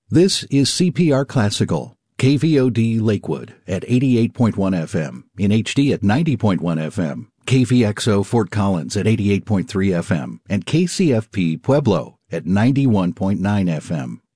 This is CPR Classical, KVOD Lakewood at 88.1 FM, in HD at 90.1 FM, KVXO Fort Collins at 88.3 FM, and KCFP Pueblo at 91.9 FM.